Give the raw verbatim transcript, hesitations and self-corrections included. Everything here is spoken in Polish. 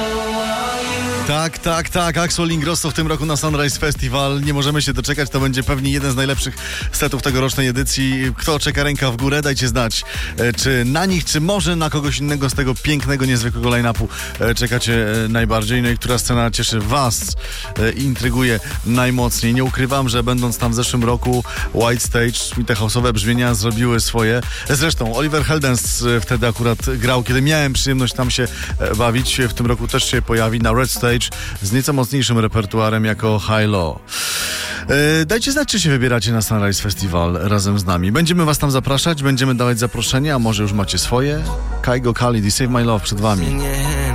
Tak, tak, tak. Axel Ingrosso w tym roku na Sunrise Festival. Nie możemy się doczekać. To będzie pewnie jeden z najlepszych setów tegorocznej edycji. Kto czeka, ręka w górę? Dajcie znać, czy na nich, czy może na kogoś innego z tego pięknego, niezwykłego line-upu czekacie najbardziej. No i która scena cieszy was i intryguje najmocniej. Nie ukrywam, że będąc tam w zeszłym roku, White Stage i te house'owe brzmienia zrobiły swoje. Zresztą Oliver Heldens wtedy akurat grał, kiedy miałem przyjemność tam się bawić. W tym roku też się pojawi na Red Stage z nieco mocniejszym repertuarem jako High Low. Yy, dajcie znać, czy się wybieracie na Sunrise Festival razem z nami. Będziemy was tam zapraszać, będziemy dawać zaproszenia, a może już macie swoje? Kaigo Khalid i Save My Love przed wami.